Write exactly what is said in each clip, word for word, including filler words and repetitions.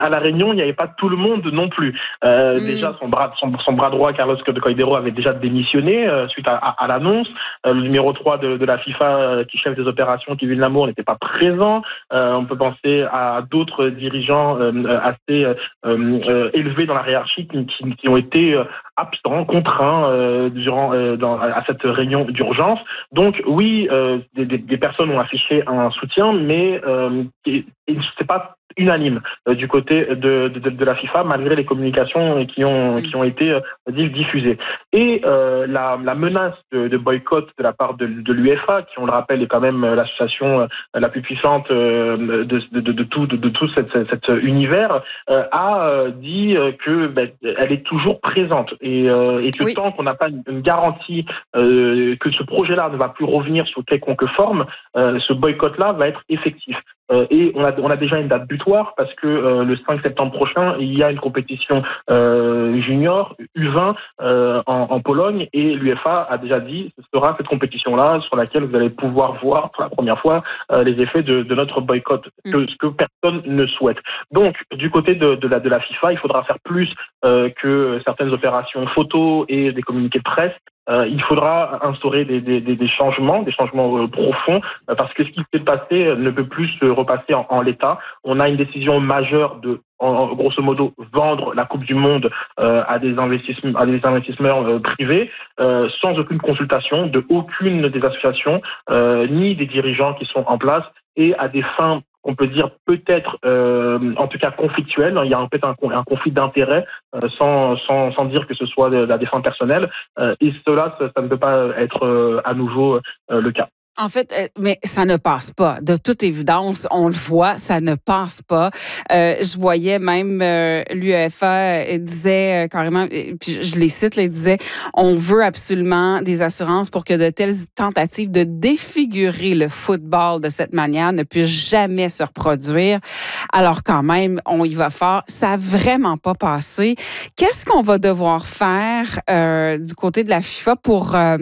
à la Réunion, il n'y avait pas tout le monde non plus. Euh, Mm. Déjà, son bras, son, son bras droit, Carlos de Coidero, avait déjà démissionné euh, suite à, à, à l'annonce. Euh, le numéro trois de, de la FIFA, euh, qui chef des opérations, Kevin Lamour, n'était pas présent. Euh, on peut penser à d'autres dirigeants euh, assez euh, euh, élevés dans la hiérarchie qui, qui, qui ont été euh, absents, contraints euh, durant euh, dans, à cette réunion d'urgence. Donc oui, euh, des, des, des personnes ont affiché un soutien, mais euh, c'est pas unanime euh, du côté de, de, de la FIFA, malgré les communications qui ont, qui ont été euh, diffusées. Et euh, la, la menace de, de boycott de la part de, de l'UEFA, qui, on le rappelle, est quand même l'association la plus puissante de, de, de, de tout, de, de tout cet, cet univers, euh, a dit que ben, elle est toujours présente. Et, euh, et que oui. tant qu'on n'a pas une, une garantie euh, que ce projet-là ne va plus revenir sous quelconque forme, euh, ce boycott-là va être effectif. Euh, et on a, on a déjà une date butoir parce que euh, le cinq septembre prochain, il y a une compétition euh, junior U vingt euh, en, en Pologne, et l'UEFA a déjà dit que ce sera cette compétition-là sur laquelle vous allez pouvoir voir pour la première fois euh, les effets de, de notre boycott, mm. que, ce que personne ne souhaite. Donc, du côté de, de, la, de la FIFA, il faudra faire plus euh, que certaines opérations photos et des communiqués de presse. Euh, il faudra instaurer des, des, des changements, des changements euh, profonds, euh, parce que ce qui s'est passé euh, ne peut plus se repasser en, en l'état. On a une décision majeure de, en, en, grosso modo, vendre la Coupe du Monde euh, à des investissements, à des investisseurs euh, privés, euh, sans aucune consultation de aucune des associations, euh, ni des dirigeants qui sont en place, et à des fins, on peut dire peut-être, euh, en tout cas conflictuelles. Il y a peut-être un, un conflit d'intérêts, euh, sans, sans, sans dire que ce soit de, de la défense personnelle. Euh, et cela, ça, ça ne peut pas être euh, à nouveau euh, le cas. En fait, euh, mais ça ne passe pas. De toute évidence, on le voit, ça ne passe pas. Euh, je voyais même euh, l'UEFA euh, disait euh, carrément, euh, puis je les cite, là, il disait, on veut absolument des assurances pour que de telles tentatives de défigurer le football de cette manière ne puissent jamais se reproduire. Alors quand même, on y va fort. Ça n'a vraiment pas passé. Qu'est-ce qu'on va devoir faire euh, du côté de la FIFA pour, euh,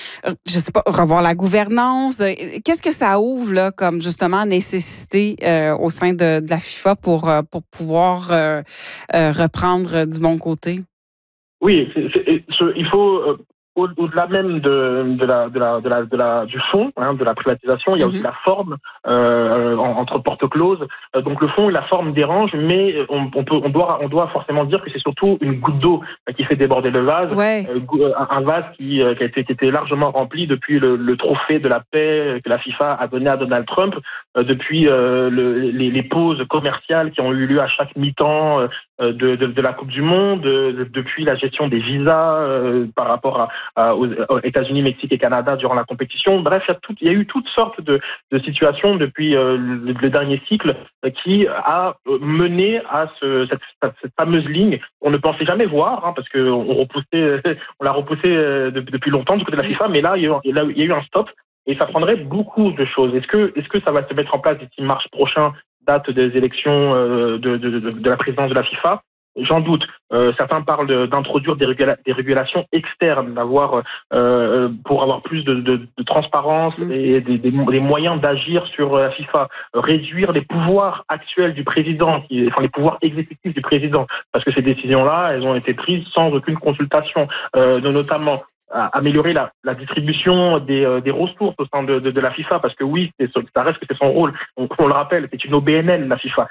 je sais pas, revoir la gouvernance? Qu'est-ce que ça ouvre là, comme justement nécessité euh, au sein de, de la FIFA pour, euh, pour pouvoir euh, euh, reprendre du bon côté? Oui, c'est, c'est, c'est, il faut... Euh... Au-delà même de, de, la, de, la, de, la, de la, du fond, hein, de la privatisation, il y a mm-hmm. aussi la forme euh, entre porte close. Donc le fond et la forme dérangent, mais on, on, peut, on, doit, on doit forcément dire que c'est surtout une goutte d'eau qui fait déborder le vase. Ouais. Euh, un vase qui, qui, a été, qui était largement rempli depuis le, le trophée de la paix que la FIFA a donné à Donald Trump, euh, depuis euh, le, les, les pauses commerciales qui ont eu lieu à chaque mi-temps euh, de, de, de la Coupe du Monde, de, depuis la gestion des visas euh, par rapport à aux États-Unis, Mexique et Canada durant la compétition. Bref, il y a, tout, il y a eu toutes sortes de, de situations depuis euh, le, le dernier cycle euh, qui a mené à ce, cette, cette fameuse ligne qu'on ne pensait jamais voir, hein, parce qu'on repoussait, on l'a repoussée euh, depuis longtemps du côté de la FIFA, mais là, il y a eu, il y a eu un stop et ça prendrait beaucoup de choses. Est-ce que, est-ce que ça va se mettre en place d'ici mars prochain, date des élections euh, de, de, de, de la présidence de la FIFA? J'en doute. Euh, certains parlent de, d'introduire des, régula- des régulations externes, d'avoir euh, pour avoir plus de, de, de transparence mmh. et des, des, des moyens d'agir sur la FIFA, réduire les pouvoirs actuels du président, qui, enfin les pouvoirs exécutifs du président, parce que ces décisions-là, elles ont été prises sans aucune consultation, euh, notamment. À améliorer la, la distribution des, euh, des ressources au sein de, de, de la FIFA, parce que oui, c'est, ça reste que c'est son rôle. On, on le rappelle, c'est une O B N L, la FIFA.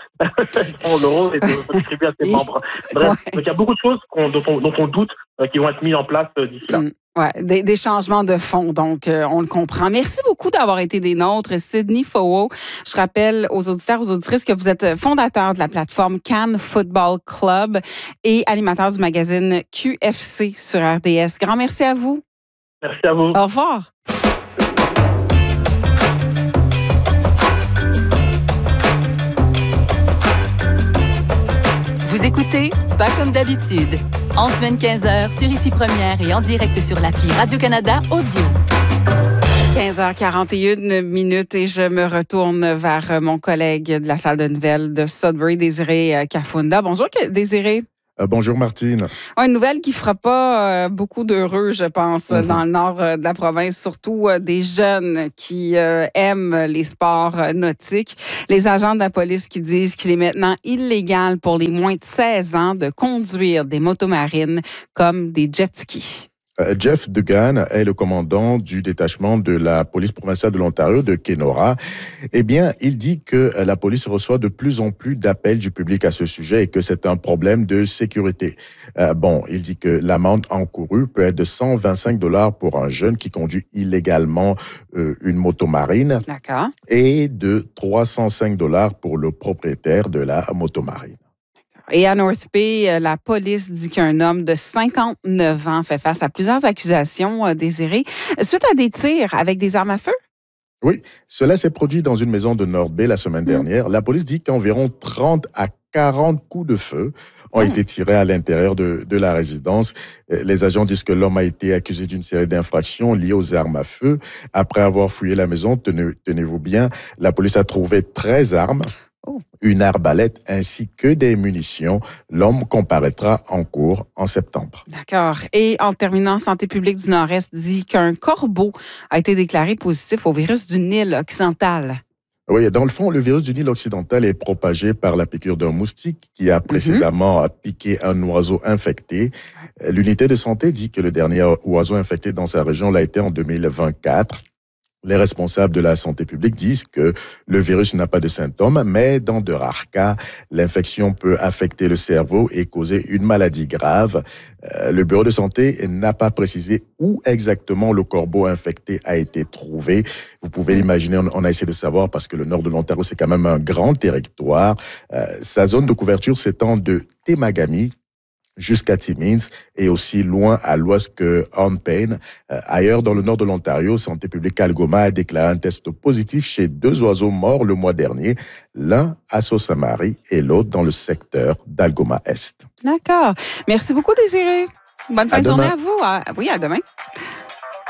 Le rôle est de distribuer à ses membres. Bref, ouais. Donc il y a beaucoup de choses qu'on, dont, on, dont on doute euh, qui vont être mises en place euh, d'ici là. Mm. Ouais, des, des changements de fond, donc euh, on le comprend. Merci beaucoup d'avoir été des nôtres, Sidney Fowo. Je rappelle aux auditeurs, aux auditrices que vous êtes fondateur de la plateforme Cannes Football Club et animateur du magazine Q F C sur R D S. Grand merci à vous. Merci à vous. Au revoir. Vous écoutez Pas comme d'habitude, en semaine quinze heures sur Ici Première et en direct sur l'appli Radio-Canada Audio. quinze heures quarante et une minutes et je me retourne vers mon collègue de la salle de nouvelles de Sudbury, Désiré Kafunda. Bonjour, Désiré. Euh, bonjour Martine. Une nouvelle qui ne fera pas euh, beaucoup d'heureux, je pense, mm-hmm. dans le nord euh, de la province, surtout euh, des jeunes qui euh, aiment les sports euh, nautiques. Les agents de la police qui disent qu'il est maintenant illégal pour les moins de seize ans de conduire des motomarines comme des jet skis. Jeff Dugan est le commandant du détachement de la police provinciale de l'Ontario, de Kenora. Eh bien, il dit que la police reçoit de plus en plus d'appels du public à ce sujet et que c'est un problème de sécurité. Euh, bon, il dit que l'amende encourue peut être de cent vingt-cinq dollars pour un jeune qui conduit illégalement euh, une motomarine. D'accord. Et de trois cent cinq dollars pour le propriétaire de la motomarine. Et à North Bay, la police dit qu'un homme de cinquante-neuf ans fait face à plusieurs accusations désirées suite à des tirs avec des armes à feu. Oui, cela s'est produit dans une maison de North Bay la semaine dernière. Mmh. La police dit qu'environ trente à quarante coups de feu ont mmh. été tirés à l'intérieur de, de la résidence. Les agents disent que l'homme a été accusé d'une série d'infractions liées aux armes à feu. Après avoir fouillé la maison, tenez, tenez-vous bien, la police a trouvé treize armes. Oh. Une arbalète ainsi que des munitions. L'homme comparaîtra en cour en septembre. D'accord. Et en terminant, Santé publique du Nord-Est dit qu'un corbeau a été déclaré positif au virus du Nil occidental. Oui, dans le fond, le virus du Nil occidental est propagé par la piqûre d'un moustique qui a précédemment mm-hmm. piqué un oiseau infecté. L'unité de santé dit que le dernier oiseau infecté dans sa région l'a été en deux mille vingt-quatre. Les responsables de la santé publique disent que le virus n'a pas de symptômes, mais dans de rares cas, l'infection peut affecter le cerveau et causer une maladie grave. Euh, le bureau de santé n'a pas précisé où exactement le corbeau infecté a été trouvé. Vous pouvez l'imaginer, on, on a essayé de savoir parce que le nord de l'Ontario, c'est quand même un grand territoire. Euh, sa zone de couverture s'étend de Temagami jusqu'à Timmins et aussi loin à l'ouest que Hornpain. Euh, ailleurs, dans le nord de l'Ontario, Santé publique Algoma a déclaré un test positif chez deux oiseaux morts le mois dernier, l'un à Sault-Sainte-Marie et l'autre dans le secteur d'Algoma-Est. D'accord. Merci beaucoup, Désiré. Bonne fin de journée à vous. À... Oui, à demain.